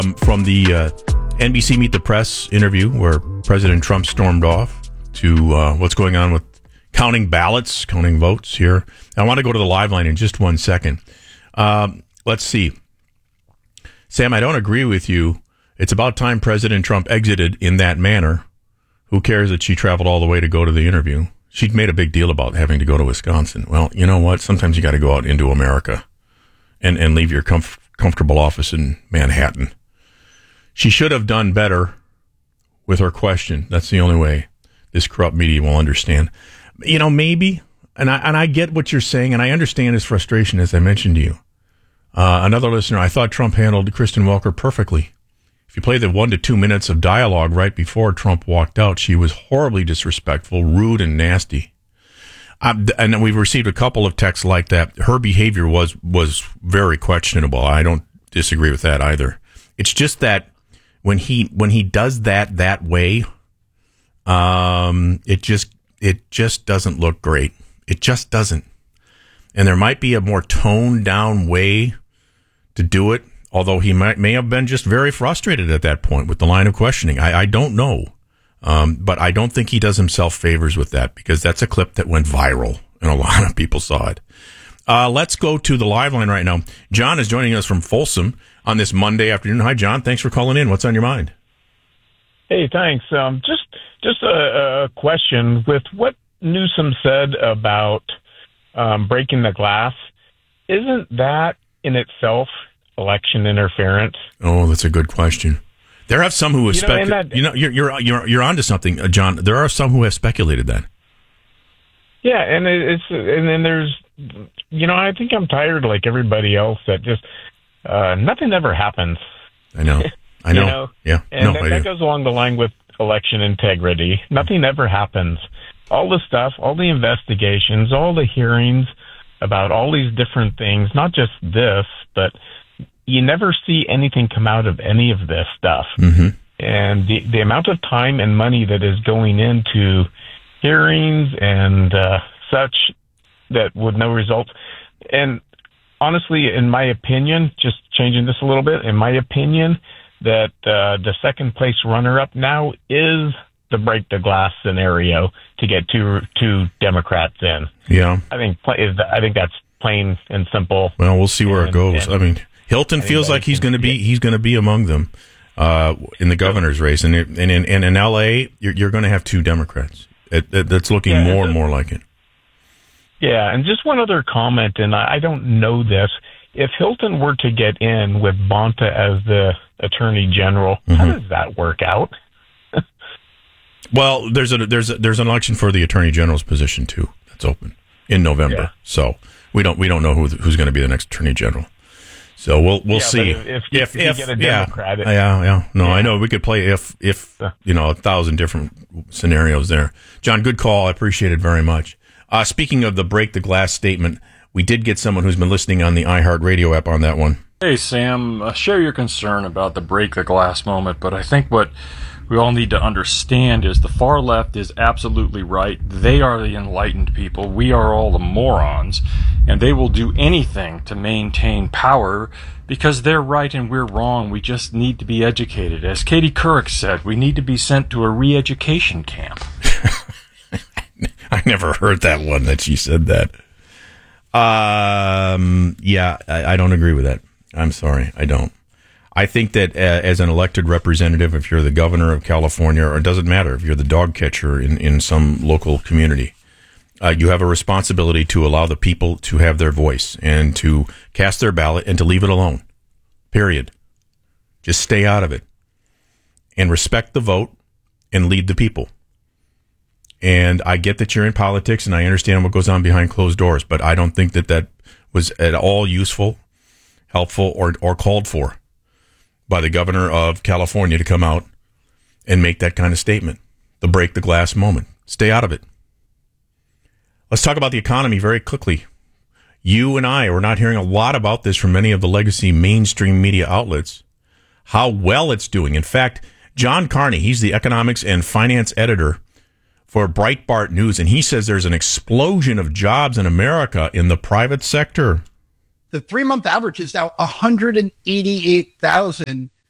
From the NBC Meet the Press interview where President Trump stormed off to what's going on with counting ballots, counting votes here. I want to go to the live line in just 1 second. Let's see. Sam, I don't agree with you. It's about time President Trump exited in that manner. Who cares that she traveled all the way to go to the interview? She'd made a big deal about having to go to Wisconsin. Well, you know what? Sometimes you got to go out into America and leave your comfortable office in Manhattan. She should have done better with her question. That's the only way this corrupt media will understand. You know, maybe, and I get what you're saying, and I understand his frustration, as I mentioned to you. Another listener, I thought Trump handled Kristen Welker perfectly. If you play the 1 to 2 minutes of dialogue right before Trump walked out, she was horribly disrespectful, rude, and nasty. And we've received a couple of texts like that. Her behavior was very questionable. I don't disagree with that either. It's just that when he does that way, it just doesn't look great. It just doesn't. And there might be a more toned down way to do it. Although he may have been just very frustrated at that point with the line of questioning. I don't know. But I don't think he does himself favors with that because that's a clip that went viral and a lot of people saw it. Let's go to the live line right now. John is joining us from Folsom on this Monday afternoon. Hi, John. Thanks for calling in. What's on your mind? Hey, thanks. Just a question. With what Newsom said about breaking the glass, isn't that in itself election interference? Oh, that's a good question. There are some who have speculated. You're onto something, John. There are some who have speculated that. Yeah, and then there's, I think I'm tired like everybody else that just nothing ever happens. I know. Yeah. And that goes along the line with election integrity. Nothing ever happens. All the stuff, all the investigations, all the hearings about all these different things, not just this, but you never see anything come out of any of this stuff. Mm-hmm. And the amount of time and money that is going into hearings and such that with no results. And honestly, in my opinion, just changing this a little bit, in my opinion, that the second place runner-up now is the break the glass scenario to get two Democrats in. Yeah. I think that's plain and simple. Well, we'll see where it goes. I mean, Hilton feels like he's going to be among them in the governor's race, and in L.A. you're going to have two Democrats. That's looking more and more like it. Yeah, and just one other comment, and I don't know this. If Hilton were to get in with Bonta as the Attorney General, how does that work out? Well, there's an election for the Attorney General's position too. That's open in November, so we don't know who's going to be the next Attorney General. So we'll see. If you get a Democrat, No, I know we could play if 1,000 different scenarios there. John, good call. I appreciate it very much. Speaking of the break the glass statement, we did get someone who's been listening on the iHeartRadio app on that one. Hey Sam, share your concern about the break the glass moment, but I think what we all need to understand is the far left is absolutely right. They are the enlightened people. We are all the morons. And they will do anything to maintain power because they're right and we're wrong. We just need to be educated. As Katie Couric said, we need to be sent to a re-education camp. I never heard that one that she said that. Yeah, I don't agree with that. I'm sorry. I don't. I think that as an elected representative, if you're the governor of California, or it doesn't matter if you're the dog catcher in some local community, you have a responsibility to allow the people to have their voice and to cast their ballot and to leave it alone. Period. Just stay out of it and respect the vote and lead the people. And I get that you're in politics and I understand what goes on behind closed doors, but I don't think that was at all useful, helpful, or called for by the governor of California to come out and make that kind of statement. The break the glass moment. Stay out of it. Let's talk about the economy very quickly. You and I are not hearing a lot about this from many of the legacy mainstream media outlets, how well it's doing. In fact, John Carney, he's the economics and finance editor for Breitbart News, and he says there's an explosion of jobs in America in the private sector. The 3-month average is now 188,000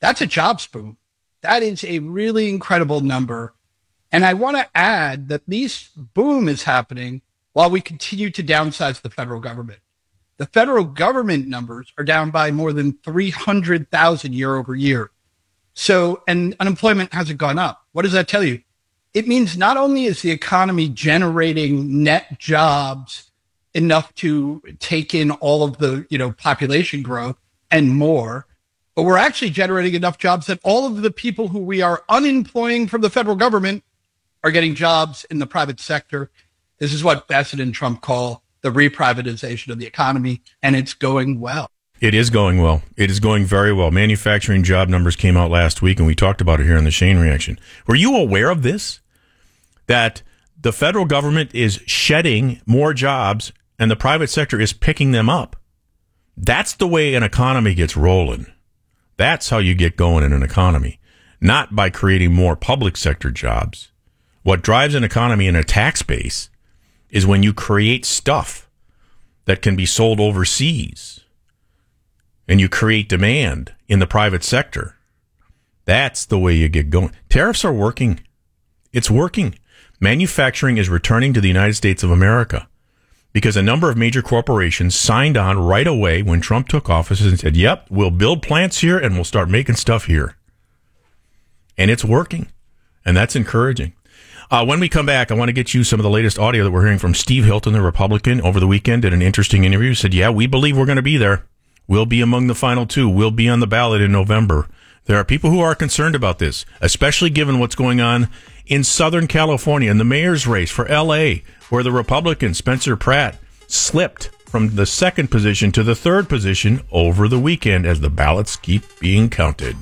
That's a jobs boom. That is a really incredible number. And I want to add that this boom is happening while we continue to downsize the federal government. The federal government numbers are down by more than 300,000 year over year. So, and unemployment hasn't gone up. What does that tell you? It means not only is the economy generating net jobs enough to take in all of the, population growth and more, but we're actually generating enough jobs that all of the people who we are unemploying from the federal government are getting jobs in the private sector. This is what Bassett and Trump call the reprivatization of the economy, and it's going well. It is going well. It is going very well. Manufacturing job numbers came out last week, and we talked about it here in the Shane Reaction. Were you aware of this? That the federal government is shedding more jobs, and the private sector is picking them up. That's the way an economy gets rolling. That's how you get going in an economy, not by creating more public sector jobs. What drives an economy and a tax base is when you create stuff that can be sold overseas and you create demand in the private sector. That's the way you get going. Tariffs are working. It's working. Manufacturing is returning to the United States of America because a number of major corporations signed on right away when Trump took office and said, yep, we'll build plants here and we'll start making stuff here. And it's working. And that's encouraging. When we come back, I want to get you some of the latest audio that we're hearing from Steve Hilton, the Republican, over the weekend. Did an interesting interview. He said, yeah, we believe we're going to be there. We'll be among the final two. We'll be on the ballot in November. There are people who are concerned about this, especially given what's going on in Southern California in the mayor's race for L.A., where the Republican Spencer Pratt slipped from the second position to the third position over the weekend as the ballots keep being counted.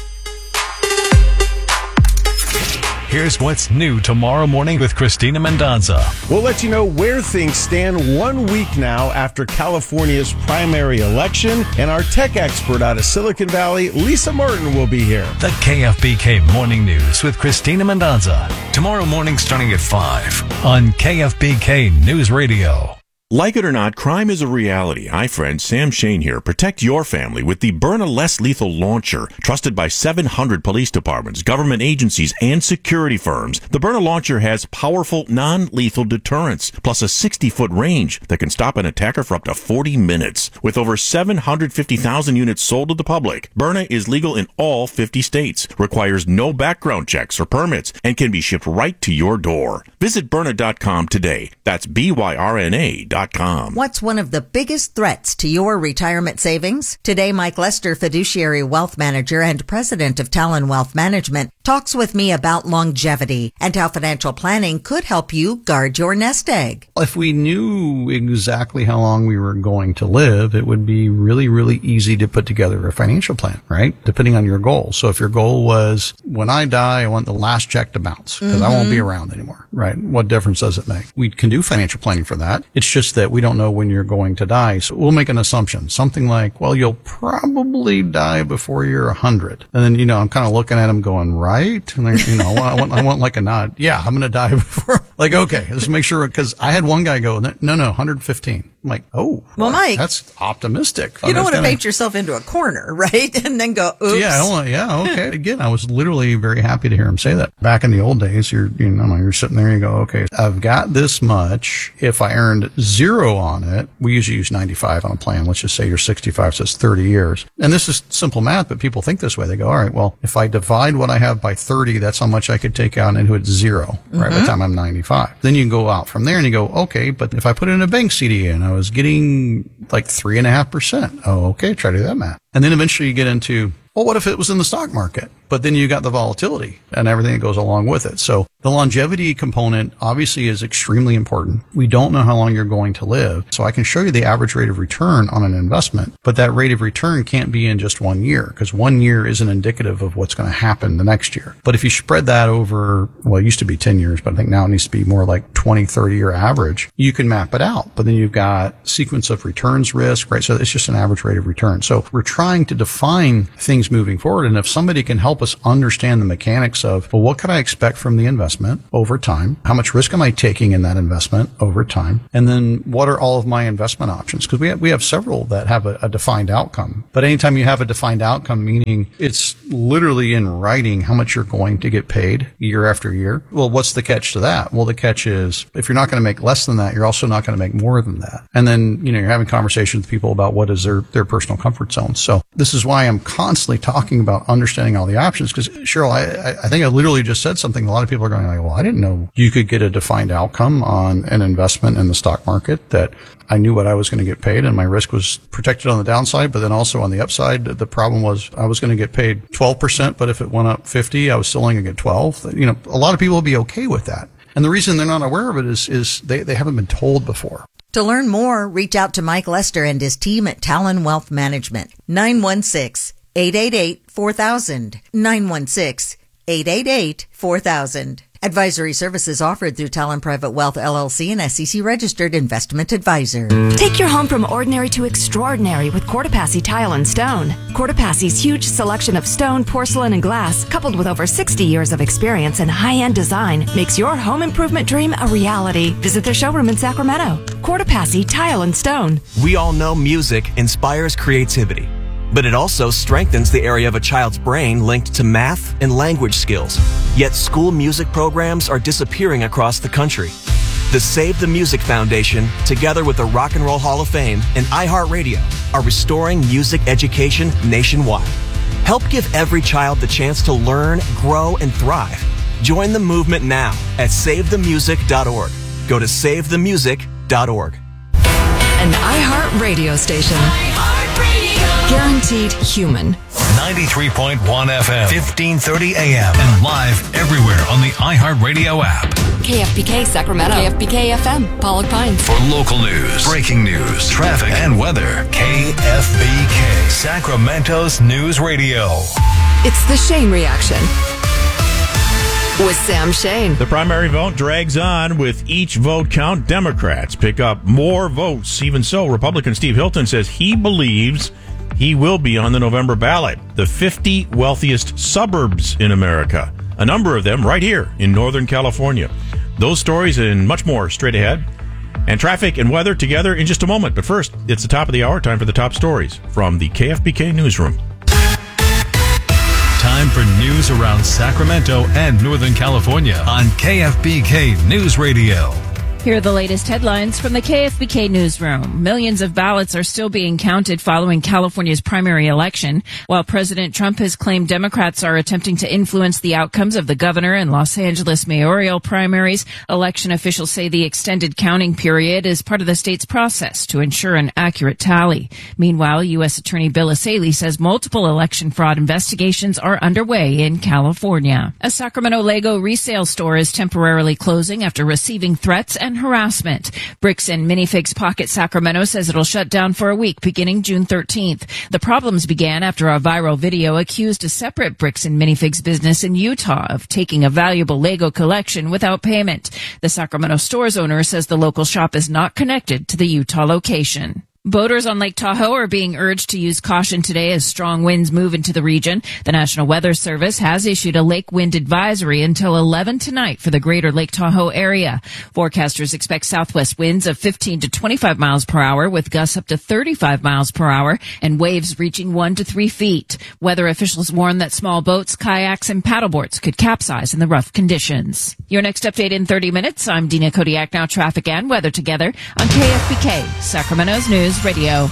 Here's what's new tomorrow morning with Christina Mendonza. We'll let you know where things stand 1 week now after California's primary election. And our tech expert out of Silicon Valley, Lisa Martin, will be here. The KFBK Morning News with Christina Mendonza. Tomorrow morning starting at 5 on KFBK News Radio. Like it or not, crime is a reality. Hi, friends. Sam Shane here. Protect your family with the Byrna Less Lethal Launcher. Trusted by 700 police departments, government agencies, and security firms. The Byrna Launcher has powerful, non-lethal deterrence, plus a 60-foot range that can stop an attacker for up to 40 minutes. With over 750,000 units sold to the public, Byrna is legal in all 50 states, requires no background checks or permits, and can be shipped right to your door. Visit Byrna.com today. That's BYRNA.com. What's one of the biggest threats to your retirement savings? Today, Mike Lester, fiduciary wealth manager and president of Talon Wealth Management, talks with me about longevity and how financial planning could help you guard your nest egg. If we knew exactly how long we were going to live, it would be really, really easy to put together a financial plan, right? Depending on your goal. So if your goal was, when I die, I want the last check to bounce because I won't be around anymore, right? What difference does it make? We can do financial planning for that. It's just that we don't know when you're going to die. So we'll make an assumption, something like, well, you'll probably die before you're 100. And then, I'm kind of looking at him going, right? And I want like a nod. Yeah, I'm going to die before. Like, okay, let's make sure, because I had one guy go, no, 115. I'm like, oh, well, Mike, that's optimistic. You don't want to paint yourself into a corner, right? And then go, oops. Yeah, okay. Again, I was literally very happy to hear him say that. Back in the old days, you're sitting there, you go, okay, I've got this much. If I earned 0 on it, we usually use 95 on a plan. Let's just say you're 65, so it's 30 years. And this is simple math, but people think this way. They go, all right, well, if I divide what I have by 30, that's how much I could take out into it 0, right? By the time I'm 95. Then you can go out from there and you go, okay, but if I put in a bank CD and I was getting like 3.5%. Oh, okay. Try to do that math. And then eventually you get into, well, what if it was in the stock market? But then you got the volatility and everything that goes along with it. So the longevity component obviously is extremely important. We don't know how long you're going to live. So I can show you the average rate of return on an investment, but that rate of return can't be in just 1 year because 1 year isn't indicative of what's going to happen the next year. But if you spread that over, well, it used to be 10 years, but I think now it needs to be more like 20, 30 year average. You can map it out, but then you've got sequence of returns risk, right? So it's just an average rate of return. So we're trying to define things moving forward. And if somebody can help us understand the mechanics of, well, what could I expect from the investment? investment over time? How much risk am I taking in that investment over time? And then what are all of my investment options? Because we have several that have a defined outcome. But anytime you have a defined outcome, meaning it's literally in writing how much you're going to get paid year after year. Well, what's the catch to that? Well, the catch is if you're not going to make less than that, you're also not going to make more than that. And then, you're having conversations with people about what is their personal comfort zone. So this is why I'm constantly talking about understanding all the options. Because Cheryl, I think I literally just said something. A lot of people are going like, well, I didn't know you could get a defined outcome on an investment in the stock market, that I knew what I was going to get paid and my risk was protected on the downside, but then also on the upside, the problem was I was going to get paid 12%, but if it went up 50, I was still only going to get 12. A lot of people will be okay with that. And the reason they're not aware of it is they haven't been told before. To learn more, reach out to Mike Lester and his team at Talon Wealth Management. 916-888-4000. 916-888-4000. Advisory services offered through Talon Private Wealth LLC, and SEC registered investment advisor. Take your home from ordinary to extraordinary with Courtepassie Tile and Stone. Courtepassie's huge selection of stone, porcelain, and glass, coupled with over 60 years of experience and high-end design, makes your home improvement dream a reality. Visit their showroom in Sacramento. Courtepassie Tile and Stone. We all know music inspires creativity, but it also strengthens the area of a child's brain linked to math and language skills. Yet school music programs are disappearing across the country. The Save the Music Foundation, together with the Rock and Roll Hall of Fame and iHeartRadio, are restoring music education nationwide. Help give every child the chance to learn, grow, and thrive. Join the movement now at SaveTheMusic.org. Go to SaveTheMusic.org. An iHeart radio station. Guaranteed human. 93.1 FM, 1530 AM, and live everywhere on the iHeartRadio app. KFBK Sacramento. KFBK FM, Pollock Pines. For local news, breaking news, traffic, and weather, KFBK, Sacramento's News Radio. It's the Shane Reaction with Sam Shane. The primary vote drags on. With each vote count, Democrats pick up more votes. Even so, Republican Steve Hilton says he believes he will be on the November ballot. The 50 wealthiest suburbs in America, a number of them right here in Northern California. Those stories and much more straight ahead. And traffic and weather together in just a moment. But first, it's the top of the hour. Time for the top stories from the KFBK Newsroom. Time for news around Sacramento and Northern California on KFBK News Radio. Here are the latest headlines from the KFBK Newsroom. Millions of ballots are still being counted following California's primary election. While President Trump has claimed Democrats are attempting to influence the outcomes of the governor and Los Angeles mayoral primaries, election officials say the extended counting period is part of the state's process to ensure an accurate tally. Meanwhile, U.S. Attorney Bill Asaley says multiple election fraud investigations are underway in California. A Sacramento Lego resale store is temporarily closing after receiving threats and harassment. Bricks and Minifigs Pocket Sacramento says it'll shut down for a week beginning June 13th. The problems began after a viral video accused a separate Bricks and Minifigs business in Utah of taking a valuable Lego collection without payment. The Sacramento store's owner says the local shop is not connected to the Utah location. Boaters on Lake Tahoe are being urged to use caution today as strong winds move into the region. The National Weather Service has issued a lake wind advisory until 11 tonight for the greater Lake Tahoe area. Forecasters expect southwest winds of 15 to 25 miles per hour with gusts up to 35 miles per hour and waves reaching 1 to 3 feet. Weather officials warn that small boats, kayaks, and paddleboards could capsize in the rough conditions. Your next update in 30 minutes. I'm Dina Kodiak. Now traffic and weather together on KFBK, Sacramento's News Radio.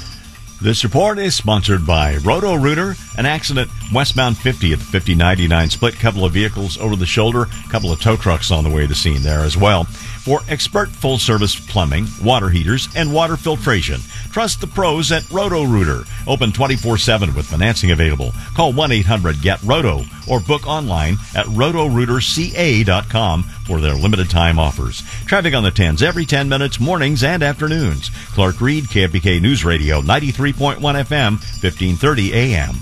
This report is sponsored by Roto-Rooter. An accident westbound 50 at the 5099 split. Couple of vehicles over the shoulder. Couple of tow trucks on the way to the scene there as well. For expert full-service plumbing, water heaters, and water filtration, trust the pros at Roto-Rooter. Open 24/7 with financing available. Call 1-800-GET-ROTO or book online at rotorooterca.com for their limited-time offers. Traffic on the 10s every 10 minutes, mornings and afternoons. Clark Reed, KFBK News Radio, 93.1 FM, 1530 AM.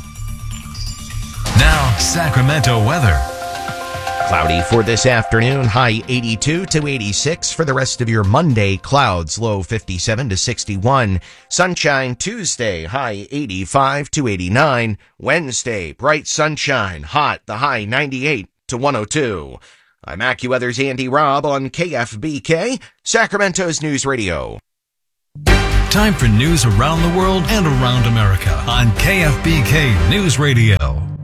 Now, Sacramento weather. Cloudy for this afternoon, high 82 to 86. For the rest of your Monday, clouds, low 57 to 61. Sunshine Tuesday, high 85 to 89. Wednesday, bright sunshine, hot, the high 98 to 102. I'm AccuWeather's Andy Robb on KFBK, Sacramento's News Radio. Time for news around the world and around America on KFBK News Radio.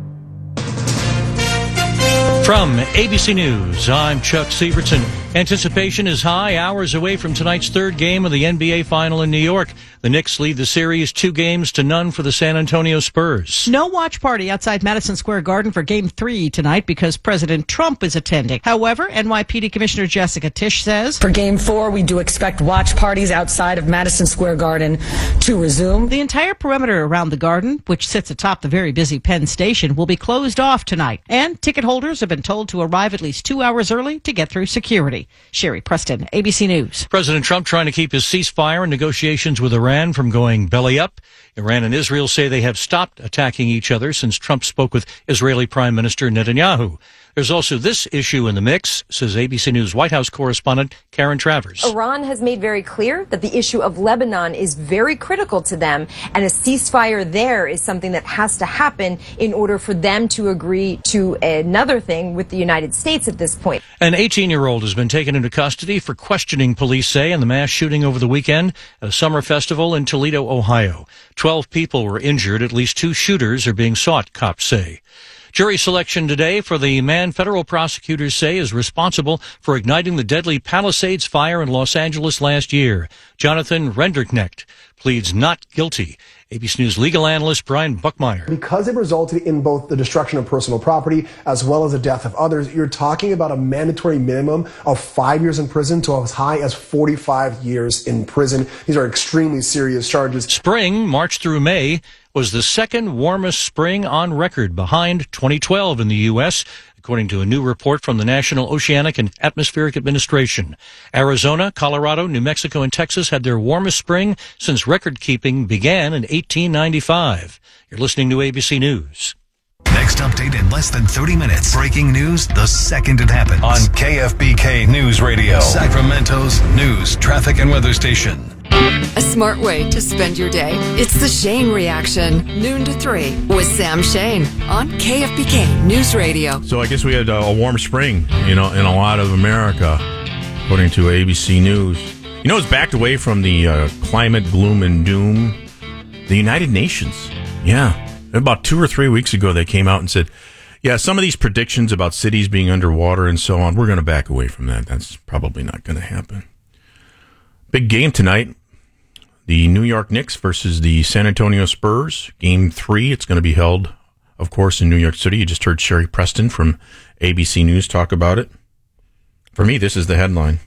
From ABC News, I'm Chuck Sievertson. Anticipation is high hours away from tonight's third game of the NBA Final in New York. The Knicks lead the series 2-0 for the San Antonio Spurs. No watch party outside Madison Square Garden for Game 3 tonight because President Trump is attending. However, NYPD Commissioner Jessica Tisch says, for Game 4, we do expect watch parties outside of Madison Square Garden to resume. The entire perimeter around the garden, which sits atop the very busy Penn Station, will be closed off tonight. And ticket holders have been told to arrive at least 2 hours early to get through security. Sherry Preston, ABC News. President Trump trying to keep his ceasefire and negotiations with Iran from going belly up. Iran and Israel say they have stopped attacking each other since Trump spoke with Israeli Prime Minister Netanyahu. There's also this issue in the mix, says ABC News White House correspondent Karen Travers. Iran has made very clear that the issue of Lebanon is very critical to them, and a ceasefire there is something that has to happen in order for them to agree to another thing with the United States at this point. An 18-year-old has been taken into custody for questioning, police say, in the mass shooting over the weekend at a summer festival in Toledo, Ohio. 12 people were injured. At least 2 shooters are being sought, cops say. Jury selection today for the man federal prosecutors say is responsible for igniting the deadly Palisades fire in Los Angeles last year. Jonathan Renderknecht pleads not guilty. ABC News legal analyst Brian Buckmeyer. Because it resulted in both the destruction of personal property as well as the death of others, you're talking about a mandatory minimum of 5 years in prison to as high as 45 years in prison. These are extremely serious charges. Spring, March through May, was the second warmest spring on record, behind 2012 in the U.S., according to a new report from the National Oceanic and Atmospheric Administration. Arizona, Colorado, New Mexico, and Texas had their warmest spring since record-keeping began in 1895. You're listening to ABC News. Next update in less than 30 minutes. Breaking news the second it happens. On KFBK News Radio, Sacramento's news, traffic, and weather station. A smart way to spend your day. It's the Shane Reaction, noon to 3 with Sam Shane on KFBK News Radio. So I guess we had a warm spring, in a lot of America, according to ABC News. It's backed away from the climate gloom and doom. The United Nations, about 2 or 3 weeks ago, they came out and said, some of these predictions about cities being underwater and so on, we're going to back away from that. That's probably not going to happen. Big game tonight. The New York Knicks versus the San Antonio Spurs. Game 3. It's going to be held, of course, in New York City. You just heard Sherry Preston from ABC News talk about it. For me, this is the headline.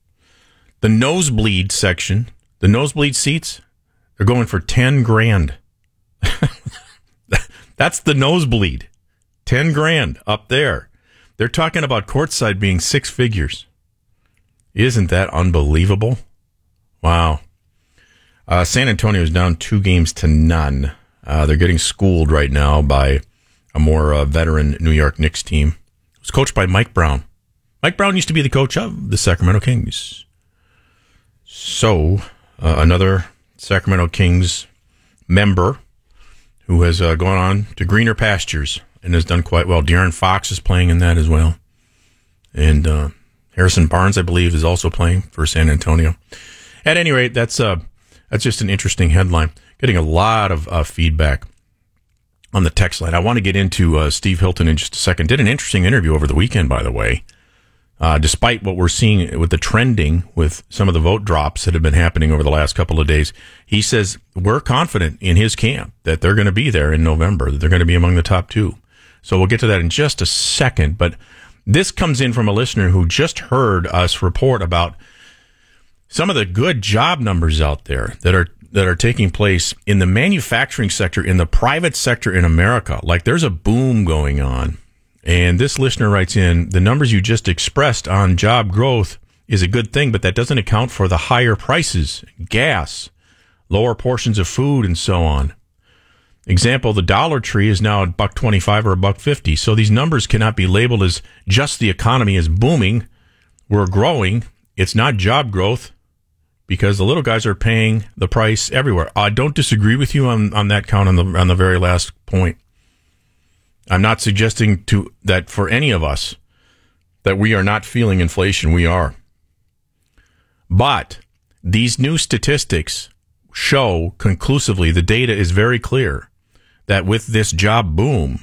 The nosebleed section, the nosebleed seats, they're going for $10,000. That's the nosebleed. $10,000 up there. They're talking about courtside being 6 figures. Isn't that unbelievable? Wow. San Antonio is down 2-0. They're getting schooled right now by a more veteran New York Knicks team. It was coached by Mike Brown. Mike Brown used to be the coach of the Sacramento Kings. So, another Sacramento Kings member who has gone on to greener pastures and has done quite well. De'Aaron Fox is playing in that as well. And Harrison Barnes, I believe, is also playing for San Antonio. At any rate, that's just an interesting headline. Getting a lot of feedback on the text line. I want to get into Steve Hilton in just a second. Did an interesting interview over the weekend, by the way. Despite what we're seeing with the trending with some of the vote drops that have been happening over the last couple of days, he says we're confident in his camp that they're going to be there in November, that they're going to be among the top 2. So we'll get to that in just a second. But this comes in from a listener who just heard us report about some of the good job numbers out there that are taking place in the manufacturing sector, in the private sector in America. Like there's a boom going on. And this listener writes in, the numbers you just expressed on job growth is a good thing, but that doesn't account for the higher prices, gas, lower portions of food, and so on. Example, the Dollar Tree is now $1.25 or $1.50. So these numbers cannot be labeled as just the economy is booming. We're growing. It's not job growth because the little guys are paying the price everywhere. I don't disagree with you on that count on the very last point. I'm not suggesting that for any of us that we are not feeling inflation. We are. But these new statistics show conclusively, the data is very clear, that with this job boom,